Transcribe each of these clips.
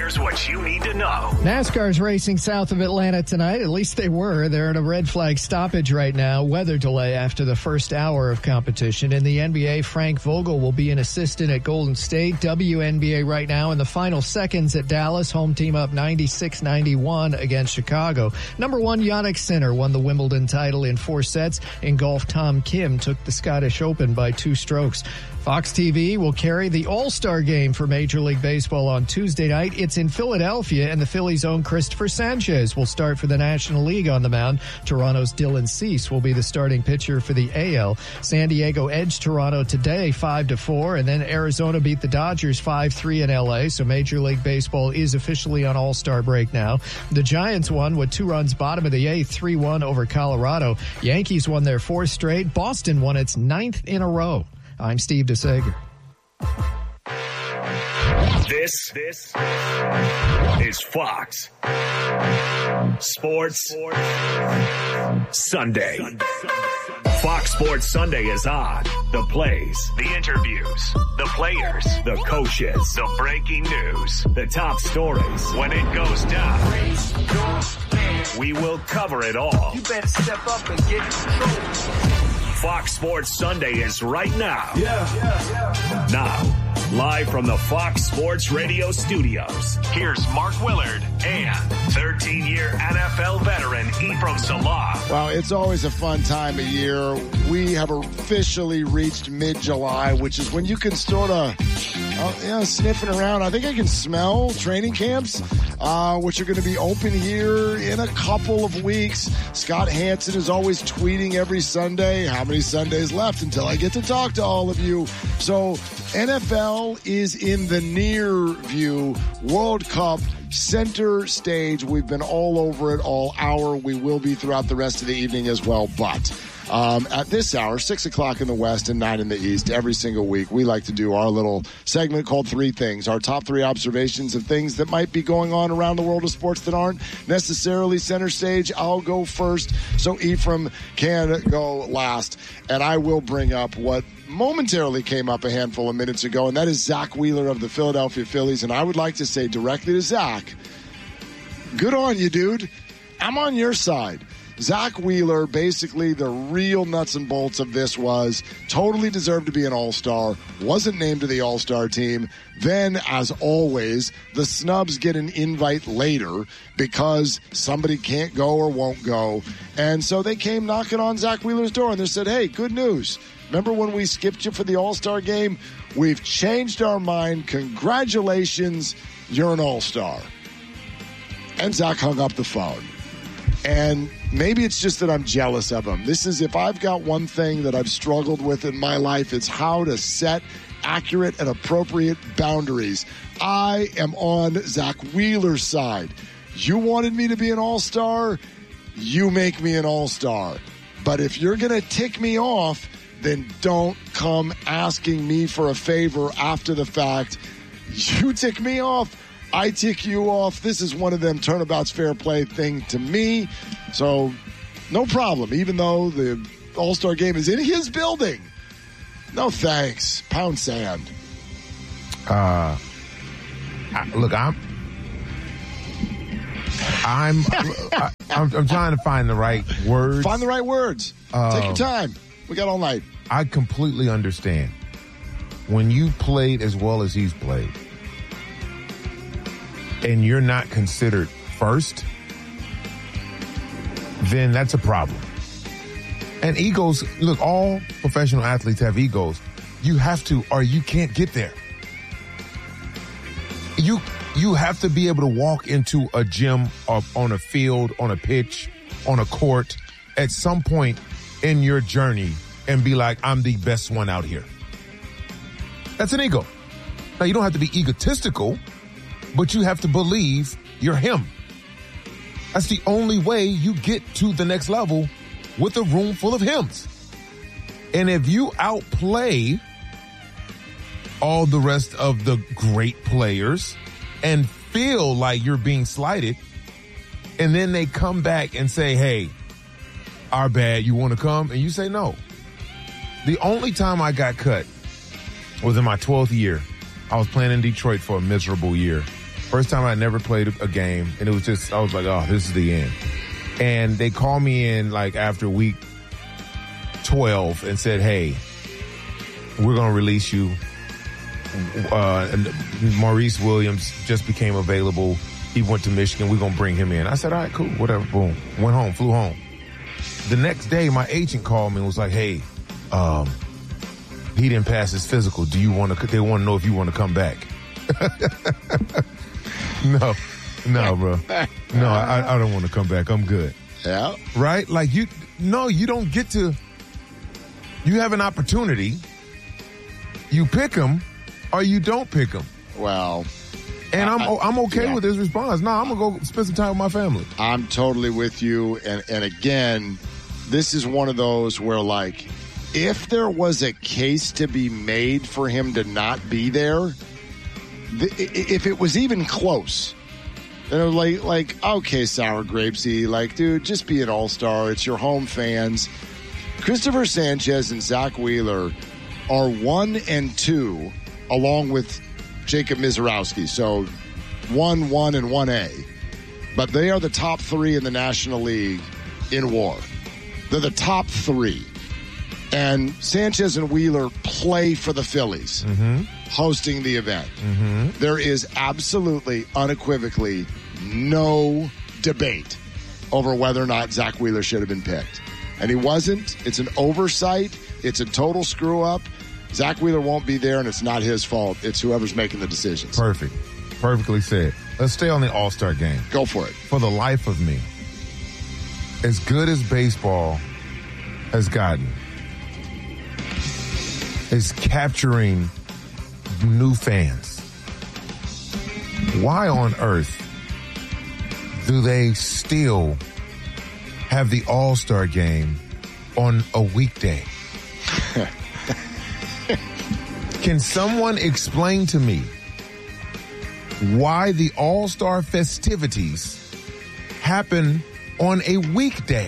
Here's what you need to know. NASCAR's racing south of Atlanta tonight. At least they were. They're in a red flag stoppage right now. Weather delay after the first hour of competition. In the NBA, Frank Vogel will be an assistant at Golden State. WNBA right now in the final seconds at Dallas. Home team up 96-91 against Chicago. Number one, Jannik Sinner won the Wimbledon title in 4 sets. In golf, Tom Kim took the Scottish Open by 2 strokes. Fox TV will carry the All-Star Game for Major League Baseball on Tuesday night. It's in Philadelphia, and the Phillies' own Christopher Sanchez will start for the National League on the mound. Toronto's Dylan Cease will be the starting pitcher for the AL. San Diego edged Toronto today 5-4, and then Arizona beat the Dodgers 5-3 in LA, so Major League Baseball is officially on All-Star break now. The Giants won with 2 runs bottom of the 8th, 3-1 over Colorado. Yankees won their 4th straight. Boston won its 9th in a row. I'm Steve DeSager. This is Fox Sports Sunday. Fox Sports Sunday is on. The plays, the interviews, the players, the coaches, the breaking news, the top stories. When it goes down, we will cover it all. You better step up and get in control. Fox Sports Sunday is right now. Now, live from the Fox Sports Radio studios, here's Mark Willard and 13-year NFL veteran Ephraim Salah. Well, it's always a fun time of year. We have officially reached mid-July, which is when you can sort of, sniffing around. I think I can smell training camps, which are going to be open here in a couple of weeks. Scott Hansen is always tweeting every Sunday, how many Sundays left until I get to talk to all of you. So NFL is in the near view. World Cup center stage. We've been all over it all hour. We will be throughout the rest of the evening as well. But at this hour, 6 o'clock in the West and 9 in the East, every single week, we like to do our little segment called 3 Things, our top 3 observations of things that might be going on around the world of sports that aren't necessarily center stage. I'll go first so Ephraim can go last. And I will bring up what momentarily came up a handful of minutes ago, and that is Zach Wheeler of the Philadelphia Phillies. And I would like to say directly to Zach, good on you, dude. I'm on your side. Zach Wheeler, basically the real nuts and bolts of this was totally deserved to be an all-star, wasn't named to the all-star team. Then, as always, the snubs get an invite later because somebody can't go or won't go. And so they came knocking on Zach Wheeler's door and they said, hey, good news. Remember when we skipped you for the all-star game? We've changed our mind. Congratulations, you're an all-star. And Zach hung up the phone. And maybe it's just that I'm jealous of him. This is, if I've got one thing that I've struggled with in my life, it's how to set accurate and appropriate boundaries. I am on Zach Wheeler's side. You wanted me to be an all-star, you make me an all-star. But if you're going to tick me off, then don't come asking me for a favor after the fact. You tick me off, I tick you off. This is one of them turnabout's fair play thing to me. So, no problem. Even though the All-Star game is in his building. No thanks. Pound sand. I'm trying to find the right words. Find the right words. Take your time. We got all night. I completely understand. When you played as well as he's played, and you're not considered first, then that's a problem. And egos, look, all professional athletes have egos. You have to, or you can't get there. You have to be able to walk into a gym or on a field, on a pitch, on a court at some point in your journey and be like, I'm the best one out here. That's an ego. Now, you don't have to be egotistical, but you have to believe you're him. That's the only way you get to the next level with a room full of hims. And if you outplay all the rest of the great players and feel like you're being slighted, and then they come back and say, hey, our bad, you want to come? And you say no. The only time I got cut was in my 12th year. I was playing in Detroit for a miserable year. First time I never played a game, and it was just, I was like, oh, this is the end. And they called me in like after week 12 and said, hey, we're going to release you. And Maurice Williams just became available. He went to Michigan. We're going to bring him in. I said, all right, cool, whatever, boom. Went home, flew home. The next day, my agent called me and was like, hey, he didn't pass his physical. They want to know if you want to come back. No, bro. No, I don't want to come back. I'm good. Yeah. Right? Like you don't get to, you have an opportunity. You pick them or you don't pick them. Well. And I'm okay with his response. No, I'm going to go spend some time with my family. I'm totally with you. And again, this is one of those where, like, if there was a case to be made for him to not be there, if it was even close, then it was like, okay, Sour Grapesy, like, dude, just be an all-star. It's your home fans. Christopher Sanchez and Zach Wheeler are 1 and 2, along with Jacob Mizorowski. So 1 and 1A. But they are the top 3 in the National League in WAR. They're the top 3. And Sanchez and Wheeler play for the Phillies, hosting the event. There is absolutely, unequivocally, no debate over whether or not Zach Wheeler should have been picked. And he wasn't. It's an oversight. It's a total screw-up. Zach Wheeler won't be there, and it's not his fault. It's whoever's making the decisions. Perfect. Perfectly said. Let's stay on the All-Star game. Go for it. For the life of me, as good as baseball has gotten, is capturing new fans. Why on earth do they still have the All-Star game on a weekday? Can someone explain to me why the All-Star festivities happen on a weekday?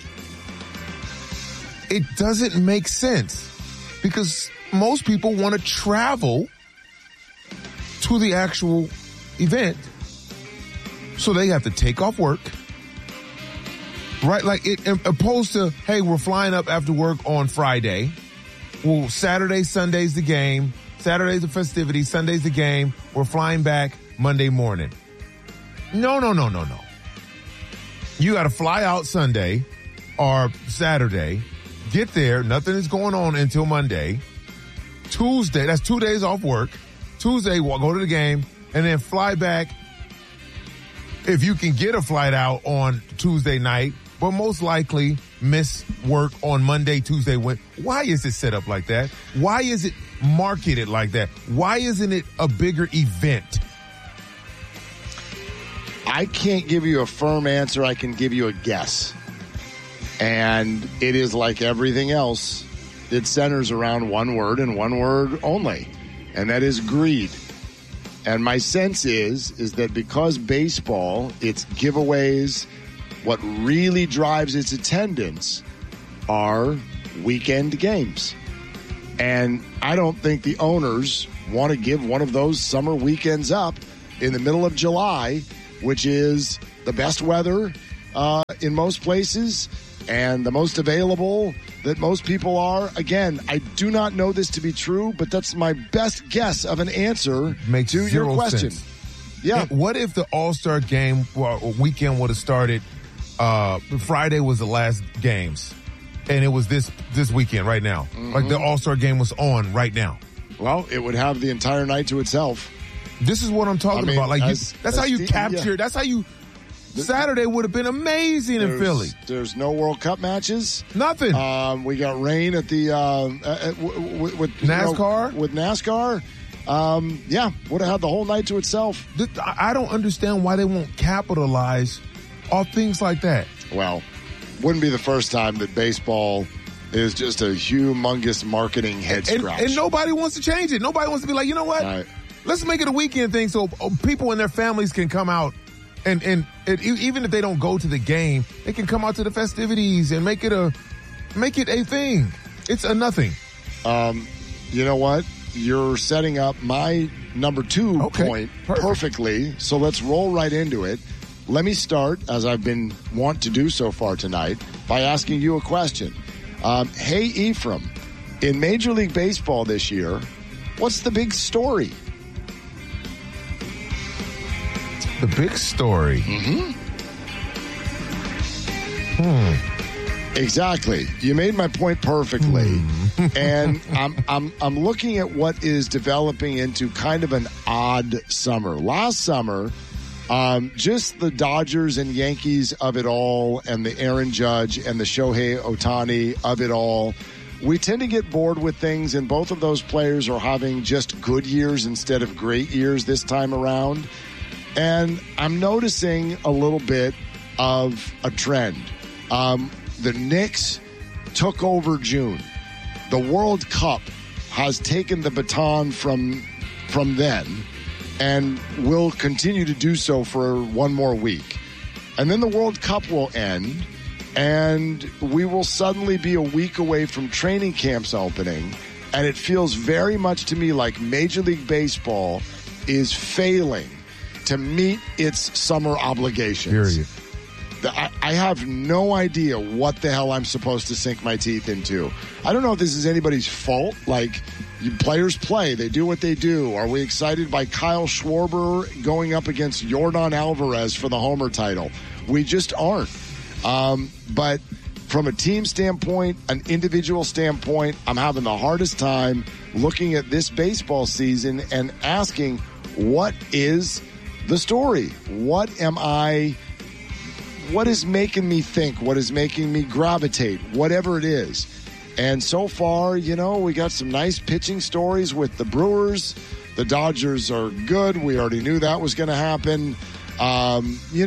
It doesn't make sense because most people want to travel to the actual event, so they have to take off work, right? Like it, opposed to, hey, we're flying up after work on Friday. Well, Saturday, Sunday's the game. Saturday's the festivity. Sunday's the game. We're flying back Monday morning. No. You got to fly out Sunday or Saturday, get there. Nothing is going on until Monday. Tuesday, that's 2 days off work. Tuesday, we'll go to the game and then fly back. If you can get a flight out on Tuesday night, but most likely miss work on Monday, Tuesday. Why is it set up like that? Why is it marketed like that? Why isn't it a bigger event? I can't give you a firm answer. I can give you a guess. And it is like everything else. It centers around one word and one word only, and that is greed. And my sense is that because baseball, its giveaways, what really drives its attendance are weekend games. And I don't think the owners want to give one of those summer weekends up in the middle of July, which is the best weather in most places and the most available that most people are. Again, I do not know this to be true, but that's my best guess of an answer to your question. Sense. Yeah. What if the All-Star game weekend would have started Friday was the last games, and it was this weekend right now? Like the All-Star game was on right now. Well, it would have the entire night to itself. This is what I'm talking about. Like that's how you capture. Yeah. That's how you. Saturday would have been amazing in Philly. There's no World Cup matches. Nothing. We got rain at the with NASCAR. With NASCAR. Would have had the whole night to itself. I don't understand why they won't capitalize off things like that. Well, wouldn't be the first time that baseball is just a humongous marketing head scratch. And nobody wants to change it. Nobody wants to be like, you know what? Right. Let's make it a weekend thing so people and their families can come out. And even if they don't go to the game, they can come out to the festivities and make it a thing. It's a nothing. You know what? You're setting up my number 2 Okay. point perfectly. So let's roll right into it. Let me start, as I've been want to do so far tonight, by asking you a question. Hey, Ephraim, in Major League Baseball this year, what's the big story? The big story. Exactly. You made my point perfectly. And I'm looking at what is developing into kind of an odd summer. Last summer, just the Dodgers and Yankees of it all, and the Aaron Judge and the Shohei Ohtani of it all. We tend to get bored with things, and both of those players are having just good years instead of great years this time around. And I'm noticing a little bit of a trend. The Knicks took over June. The World Cup has taken the baton from then and will continue to do so for one more week. And then the World Cup will end, and we will suddenly be a week away from training camps opening. And it feels very much to me like Major League Baseball is failing to meet its summer obligations. Period. I have no idea what the hell I'm supposed to sink my teeth into. I don't know if this is anybody's fault. Like, players play. They do what they do. Are we excited by Kyle Schwarber going up against Yordan Alvarez for the homer title? We just aren't. But from a team standpoint, an individual standpoint, I'm having the hardest time looking at this baseball season and asking, what is the story? What is making me think? What is making me gravitate? Whatever it is. And so far, we got some nice pitching stories with the Brewers. The Dodgers are good. We already knew that was going to happen. I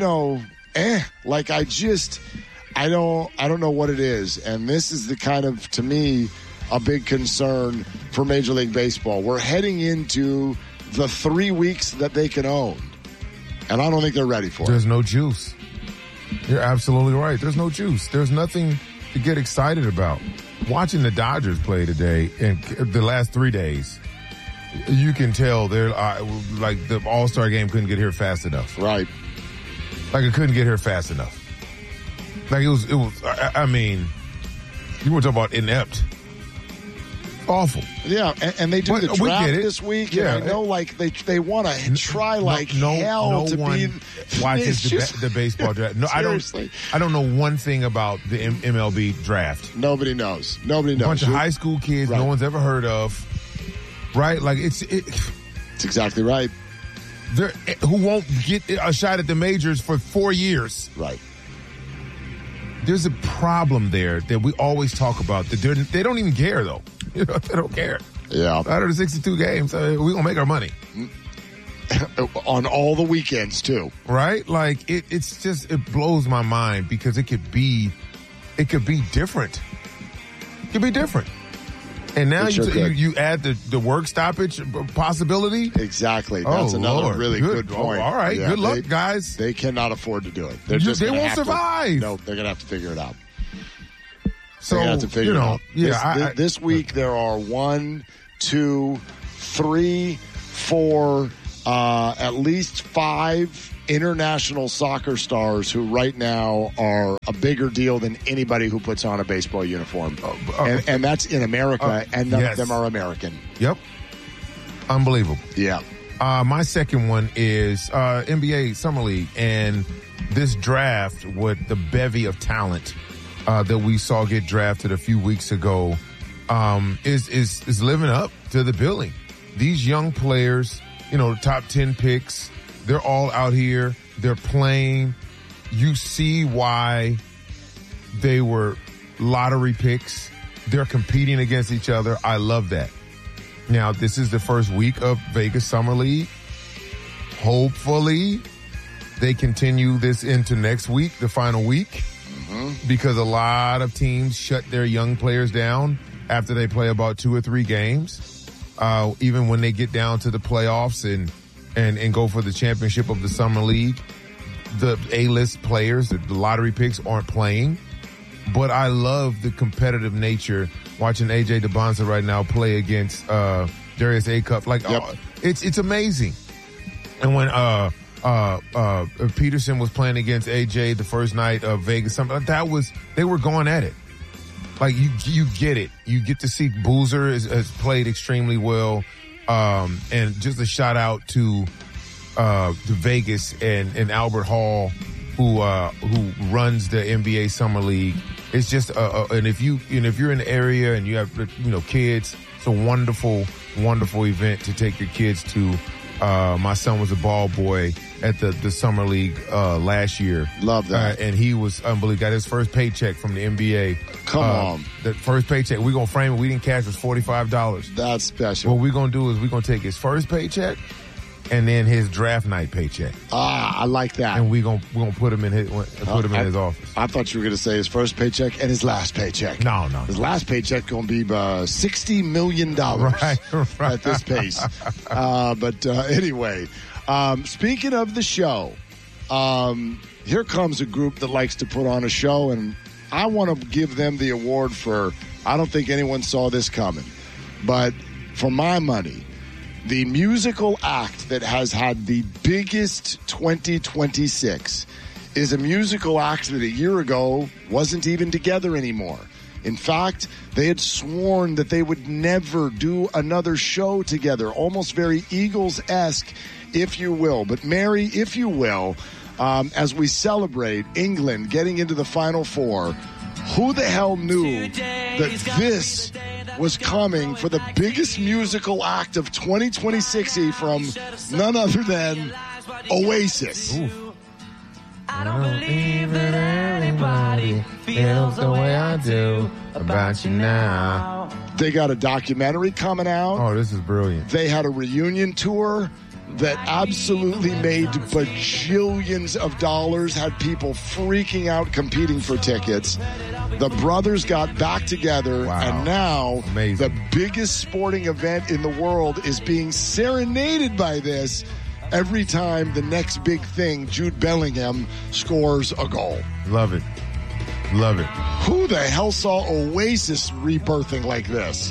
don't know what it is. And this is the kind of, to me, a big concern for Major League Baseball. We're heading into the 3 weeks that they can own. And I don't think they're ready for it. There's no juice. You're absolutely right. There's no juice. There's nothing to get excited about. Watching the Dodgers play today in the last 3 days, you can tell they're like the All-Star game couldn't get here fast enough. Right. Like it couldn't get here fast enough. Like it was, I mean, you were talking about inept. Awful. Yeah, and they do the draft this week. Yeah, and I know, they want to try hell to be. Watches the baseball draft. No, seriously. I don't know one thing about the MLB draft. Nobody knows. A bunch of high school kids no one's ever heard of. Right? Like it's exactly right. Who won't get a shot at the majors for 4 years? Right. There's a problem there that we always talk about. That they don't even care though. They don't care. Yeah. Out of the 62 games, we're going to make our money. On all the weekends, too. Right? Like, it's just, it blows my mind because it could be different. It could be different. And now you add the work stoppage possibility. Exactly. That's another really good point. All right. Yeah, good luck, guys. They cannot afford to do it. They won't survive. No, they're going to have to figure it out. So, they have to figure it out. Yeah, this week there are 1, 2, 3, 4, at least 5 international soccer stars who right now are a bigger deal than anybody who puts on a baseball uniform. And that's in America, and none of them are American. Yep. Unbelievable. Yeah. My second one is NBA Summer League, and this draft with the bevy of talent that we saw get drafted a few weeks ago is living up to the billing. These young players, top 10 picks, they're all out here. They're playing. You see why they were lottery picks. They're competing against each other. I love that. Now, this is the first week of Vegas Summer League. Hopefully, they continue this into next week, the final week. Because a lot of teams shut their young players down after they play about 2 or 3 games. Even when they get down to the playoffs and go for the championship of the Summer League, the A-list players, the lottery picks aren't playing. But I love the competitive nature watching AJ DeBonza right now play against Darius Acuff. It's amazing. And when Peterson was playing against AJ the first night of Vegas, they were going at it. Like you get it. You get to see Boozer has played extremely well. And just a shout out to Vegas and Albert Hall, who runs the NBA Summer League. It's just and if you're in the area and you have kids, it's a wonderful event to take your kids to. My son was a ball boy at the Summer League last year. Love that. And he was unbelievable. Got his first paycheck from the NBA. Come on. The first paycheck. We're going to frame it. We didn't cash. It was $45. That's special. What we're going to do is we're going to take his first paycheck and then his draft night paycheck. I like that. And we're going to put him in his office. I thought you were going to say his first paycheck and his last paycheck. No. His last paycheck going to be $60 million right. at this pace. But anyway, speaking of the show, here comes a group that likes to put on a show, and I want to give them the award for, I don't think anyone saw this coming, but for my money, the musical act that has had the biggest 2026 is a musical act that a year ago wasn't even together anymore. In fact, they had sworn that they would never do another show together, almost very Eagles-esque, if you will. But Mary, if you will, as we celebrate England getting into the Final Four, who the hell knew that this was coming for the biggest musical act of 2026 from none other than Oasis? Oof. I don't believe that anybody feels the way I do about you now. They got a documentary coming out. Oh, this is brilliant. They had a reunion tour that absolutely made bajillions of dollars, had people freaking out competing for tickets. The brothers got back together, wow. And now Amazing. The biggest sporting event in the world is being serenaded by this every time the next big thing, Jude Bellingham, scores a goal. Love it. Love it. Who the hell saw Oasis rebirthing like this?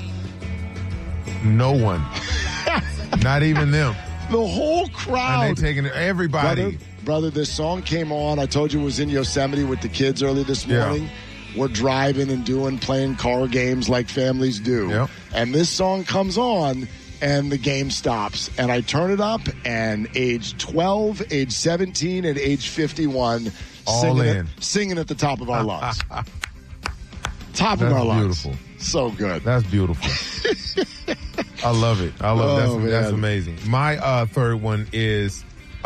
No one. Not even them. The whole crowd. And they taking everybody. Brother, this song came on. I told you it was in Yosemite with the kids early this morning. Yeah. We're driving and playing car games like families do. Yep. And this song comes on and the game stops. And I turn it up, and age 12, age 17, and age 51 singing at the top of our lungs. Top of our lungs. Beautiful. So good. That's beautiful. I love it. That's amazing. My third one is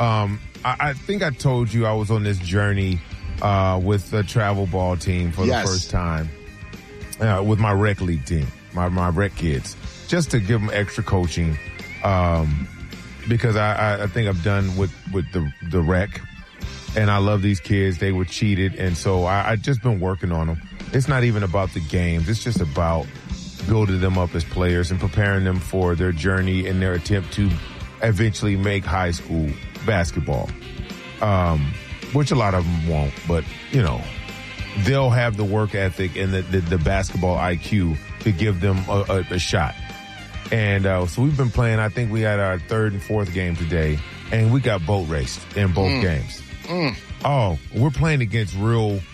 I think I told you I was on this journey with the travel ball team for the first time with my rec league team, my rec kids, just to give them extra coaching because I think I'm done with the rec, and I love these kids. They were cheated, and so I just been working on them. It's not even about the games. It's just about building them up as players and preparing them for their journey and their attempt to eventually make high school basketball, which a lot of them won't. But, they'll have the work ethic and the basketball IQ to give them a shot. And so we've been playing. I think we had our third and fourth game today, and we got boat raced in both games. Oh, we're playing against real